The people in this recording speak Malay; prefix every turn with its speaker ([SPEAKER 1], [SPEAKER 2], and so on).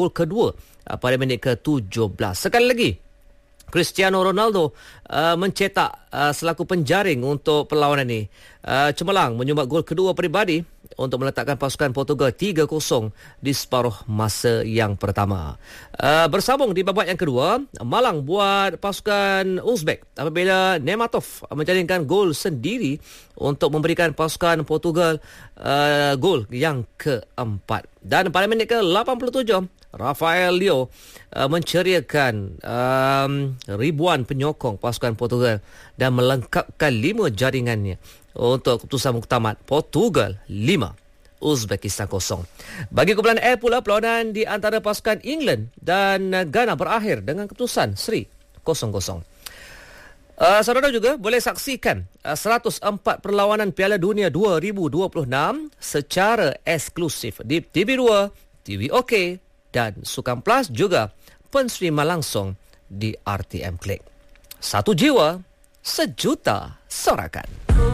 [SPEAKER 1] gol kedua pada minit ke-17. Sekali lagi, Cristiano Ronaldo mencetak selaku penjaring untuk perlawanan ini. Cemerlang menyumbang gol kedua peribadi untuk meletakkan pasukan Portugal 3-0 di separuh masa yang pertama. Bersambung di babak yang kedua, malang buat pasukan Uzbek apabila Nematov menjaringkan gol sendiri untuk memberikan pasukan Portugal gol yang keempat. Dan pada minit ke-87, Rafael Leo menceriakan ribuan penyokong pasukan Portugal dan melengkapkan 5 jaringannya untuk keputusan muktamad Portugal 5, Uzbekistan 0. Bagi kumpulan F pula, perlawanan di antara pasukan England dan Ghana berakhir dengan keputusan seri 0-0. Saudara juga boleh saksikan 104 perlawanan Piala Dunia 2026 secara eksklusif di TV2, TV OK dan Sukan Plus, juga penerimaan langsung di RTM Klik. Satu jiwa, sejuta sorakan.